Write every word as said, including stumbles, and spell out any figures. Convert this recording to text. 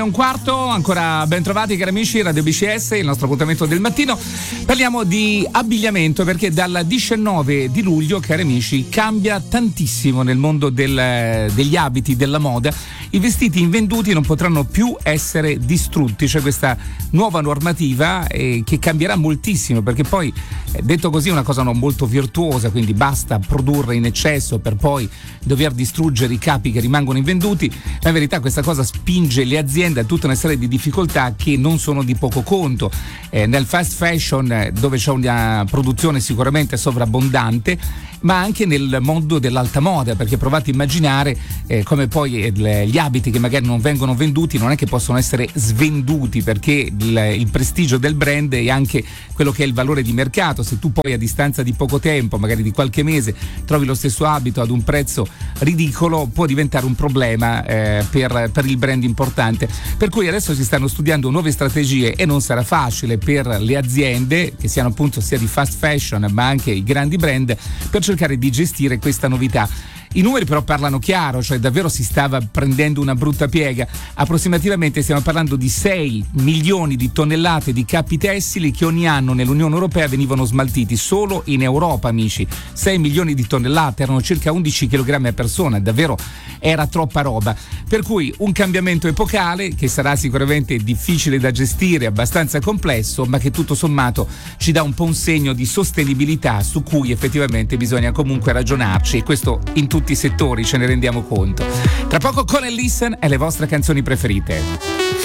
Un quarto, ancora ben trovati cari amici, Radio B C S, il nostro appuntamento del mattino. Parliamo di abbigliamento perché dal diciannove di luglio, cari amici, cambia tantissimo nel mondo del, degli abiti, della moda. I vestiti invenduti non potranno più essere distrutti, c'è questa nuova normativa eh, che cambierà moltissimo, perché poi, eh, detto così, è una cosa non molto virtuosa, quindi basta produrre in eccesso per poi dover distruggere i capi che rimangono invenduti. Ma in verità questa cosa spinge le aziende a tutta una serie di difficoltà che non sono di poco conto. Eh, nel fast fashion, eh, dove c'è una produzione sicuramente sovrabbondante, ma anche nel mondo dell'alta moda, perché provate a immaginare eh, come poi eh, gli abiti che magari non vengono venduti non è che possono essere svenduti, perché il, il prestigio del brand è anche quello che è il valore di mercato. Se tu poi a distanza di poco tempo, magari di qualche mese, trovi lo stesso abito ad un prezzo ridicolo, può diventare un problema eh, per, per il brand importante. Per cui adesso si stanno studiando nuove strategie e non sarà facile per le aziende, che siano appunto sia di fast fashion ma anche i grandi brand, per cercare di gestire questa novità. I numeri però parlano chiaro, cioè davvero si stava prendendo una brutta piega. Approssimativamente stiamo parlando di sei milioni di tonnellate di capi tessili che ogni anno nell'Unione Europea venivano smaltiti, solo in Europa, amici. sei milioni di tonnellate, erano circa undici chilogrammi a persona, davvero era troppa roba. Per cui un cambiamento epocale che sarà sicuramente difficile da gestire, abbastanza complesso, ma che tutto sommato ci dà un po' un segno di sostenibilità su cui effettivamente bisogna comunque ragionarci, e questo in tutti i settori, ce ne rendiamo conto. Tra poco con Listen e le vostre canzoni preferite.